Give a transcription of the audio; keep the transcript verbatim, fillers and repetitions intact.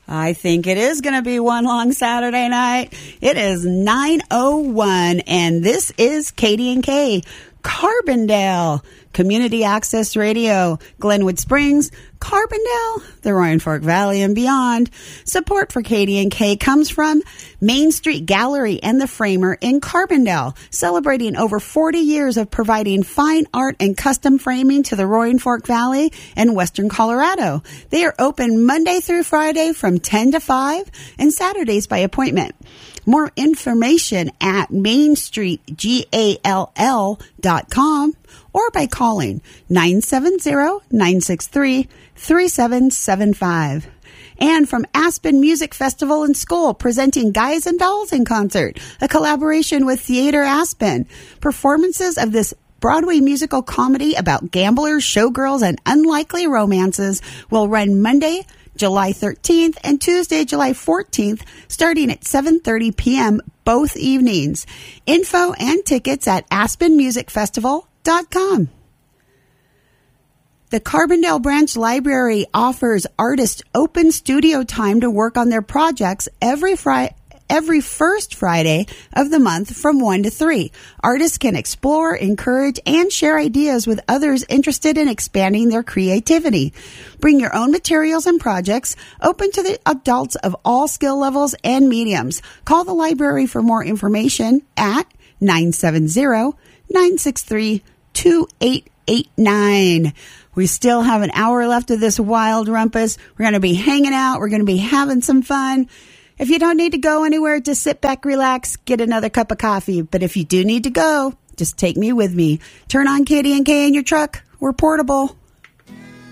I think it is going to be one long Saturday night. It is nine oh one, and this is Katie and Kay, Carbondale, Community Access Radio, Glenwood Springs, Carbondale, the Roaring Fork Valley, and beyond. Support for Katie and Kay comes from Main Street Gallery and the Framer in Carbondale, celebrating over forty years of providing fine art and custom framing to the Roaring Fork Valley and Western Colorado. They are open Monday through Friday from ten to five and Saturdays by appointment. More information at main street gall dot com or by calling nine seven zero, nine six three, three seven seven five. And from Aspen Music Festival and School, presenting Guys and Dolls in Concert, a collaboration with Theater Aspen. Performances of this Broadway musical comedy about gamblers, showgirls, and unlikely romances will run Monday, July thirteenth and Tuesday, July fourteenth, starting at seven thirty p.m. both evenings. Info and tickets at aspen music festival dot com. The Carbondale Branch Library offers artists open studio time to work on their projects every Friday. Every first Friday of the month from one to three. Artists can explore, encourage, and share ideas with others interested in expanding their creativity. Bring your own materials and projects, open to the adults of all skill levels and mediums. Call the library for more information at nine seven zero, nine six three, two eight eight nine. We still have an hour left of this wild rumpus. We're going to be hanging out. We're going to be having some fun. If you don't need to go anywhere, just sit back, relax, get another cup of coffee. But if you do need to go, just take me with me. Turn on Katie and Kay in your truck. We're portable.